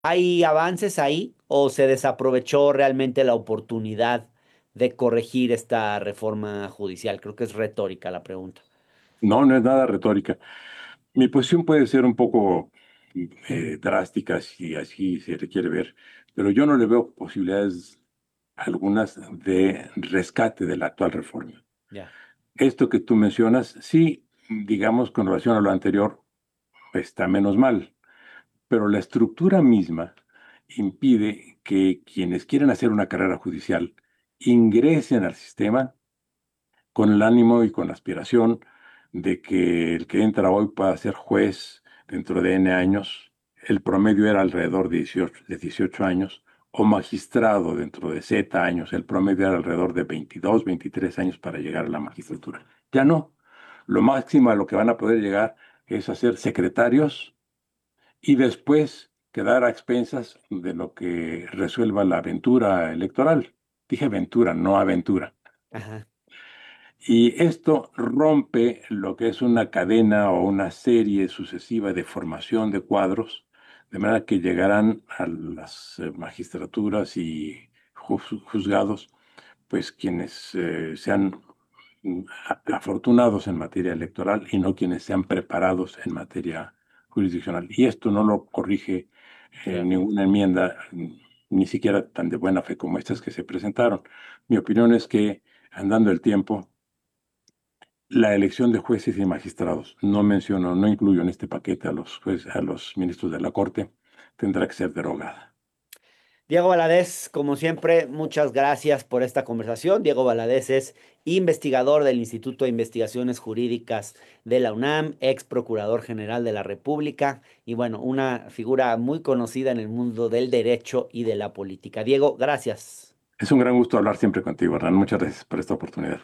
¿Hay avances ahí o se desaprovechó realmente la oportunidad de corregir esta reforma judicial? Creo que es retórica la pregunta. No, no es nada retórica. Mi posición puede ser un poco drástica si así se requiere ver, pero yo no le veo posibilidades algunas de rescate de la actual reforma. Ya. Esto que tú mencionas, sí, digamos, con relación a lo anterior, está menos mal, pero la estructura misma impide que quienes quieren hacer una carrera judicial ingresen al sistema con el ánimo y con la aspiración de que el que entra hoy pueda ser juez dentro de N años. El promedio era alrededor de 18 años, o magistrado dentro de Z años. El promedio era alrededor de 22, 23 años para llegar a la magistratura. Ya no. Lo máximo a lo que van a poder llegar es a ser secretarios y después quedar a expensas de lo que resuelva la aventura electoral. Dije aventura, no aventura. Ajá. Y esto rompe lo que es una cadena o una serie sucesiva de formación de cuadros, de manera que llegarán a las magistraturas y juzgados, pues quienes sean afortunados en materia electoral y no quienes sean preparados en materia jurisdiccional. Y esto no lo corrige Claro. ninguna enmienda, ni siquiera tan de buena fe como estas que se presentaron. Mi opinión es que, andando el tiempo, la elección de jueces y magistrados, no menciono, no incluyo en este paquete a los jueces, a los ministros de la Corte, tendrá que ser derogada. Diego Valadez, como siempre, muchas gracias por esta conversación. Diego Valadez es investigador del Instituto de Investigaciones Jurídicas de la UNAM, ex procurador general de la República y bueno, una figura muy conocida en el mundo del derecho y de la política. Diego, gracias. Es un gran gusto hablar siempre contigo, Hernán. Muchas gracias por esta oportunidad.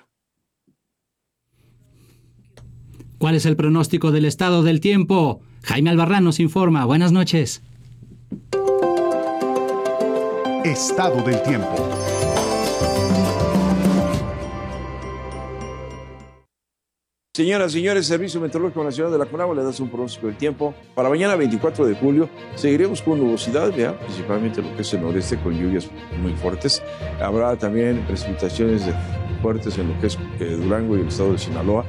¿Cuál es el pronóstico del estado del tiempo? Jaime Albarrán nos informa. Buenas noches. Estado del tiempo. Señoras y señores, Servicio Meteorológico Nacional de la CONAGUA le da un pronóstico del tiempo. Para mañana 24 de julio seguiremos con nubosidad, principalmente lo que es el noreste con lluvias muy fuertes. Habrá también precipitaciones fuertes en lo que es Durango y el estado de Sinaloa,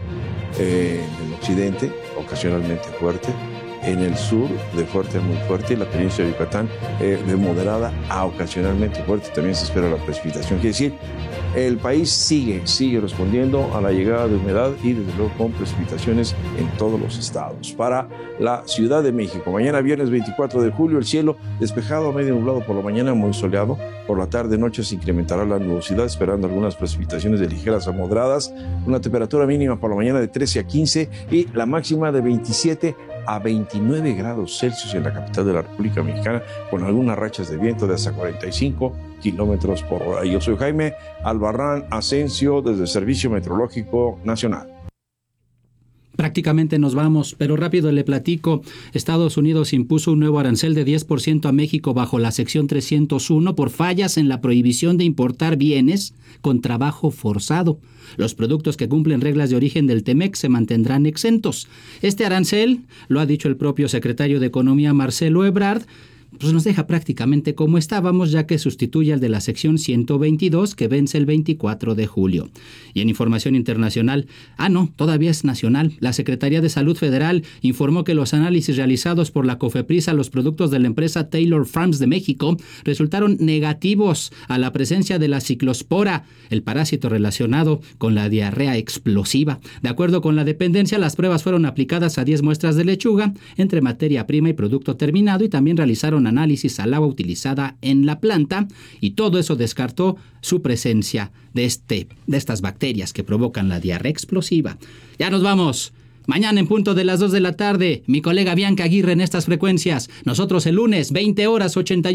en el occidente, ocasionalmente fuerte. En el sur, de fuerte a muy fuerte, y la península de Yucatán, de moderada a ocasionalmente fuerte. También se espera la precipitación. Quiere decir, el país sigue respondiendo a la llegada de humedad y desde luego con precipitaciones en todos los estados. Para la Ciudad de México, mañana viernes 24 de julio, el cielo despejado a medio nublado por la mañana, muy soleado. Por la tarde-noche se incrementará la nubosidad, esperando algunas precipitaciones de ligeras a moderadas. Una temperatura mínima por la mañana de 13 a 15 y la máxima de 27 a 29 grados Celsius en la capital de la República Mexicana, con algunas rachas de viento de hasta 45 kilómetros por hora. Yo soy Jaime Albarrán Asensio, desde el Servicio Meteorológico Nacional. Prácticamente nos vamos, pero rápido le platico. Estados Unidos impuso un nuevo arancel de 10% a México bajo la sección 301 por fallas en la prohibición de importar bienes con trabajo forzado. Los productos que cumplen reglas de origen del TEMEC se mantendrán exentos. Este arancel, lo ha dicho el propio secretario de Economía Marcelo Ebrard, pues nos deja prácticamente como estábamos, ya que sustituye al de la sección 122 que vence el 24 de julio. Y en información internacional, todavía es nacional, la Secretaría de Salud Federal informó que los análisis realizados por la COFEPRIS a los productos de la empresa Taylor Farms de México resultaron negativos a la presencia de la ciclospora, el parásito relacionado con la diarrea explosiva. De acuerdo con la dependencia, las pruebas fueron aplicadas a 10 muestras de lechuga entre materia prima y producto terminado y también realizaron análisis al agua utilizada en la planta y todo eso descartó su presencia de estas bacterias que provocan la diarrea explosiva. Ya nos vamos. Mañana en punto de las 2 de la tarde, mi colega Bianca Aguirre en estas frecuencias. Nosotros el lunes, 20 horas,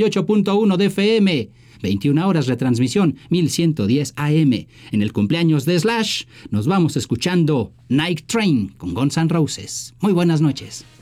88.1 de FM. 21 horas retransmisión, 1110 AM. En el cumpleaños de Slash, nos vamos escuchando Night Train con Guns N' Roses. Muy buenas noches.